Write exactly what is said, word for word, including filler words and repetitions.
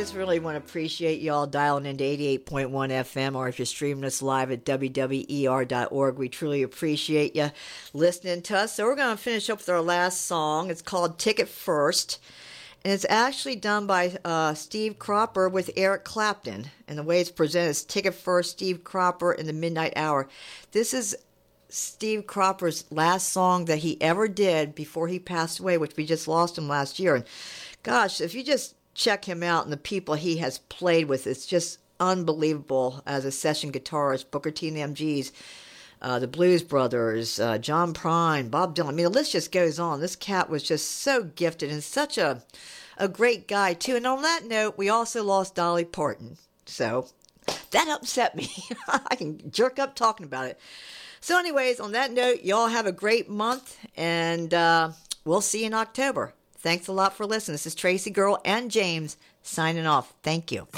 just really want to appreciate y'all dialing into eighty-eight point one F M, or if you're streaming us live at W W E R dot org. We truly appreciate you listening to us. So we're going to finish up with our last song. It's called Ticket First, and it's actually done by uh, Steve Cropper with Eric Clapton. And the way it's presented is Ticket First, Steve Cropper in the Midnight Hour. This is Steve Cropper's last song that he ever did before he passed away, which we just lost him last year. And gosh, if you just check him out and the people he has played with, it's just unbelievable as a session guitarist. Booker T and the M Gs, uh, the Blues Brothers, uh, John Prine, Bob Dylan. I mean, the list just goes on. This cat was just so gifted and such a a great guy, too. And on that note, we also lost Dolly Parton. So that upset me. I can jerk up talking about it. So anyways, on that note, y'all have a great month, and uh, we'll see you in October. Thanks a lot for listening. This is Tracy Girl and James signing off. Thank you.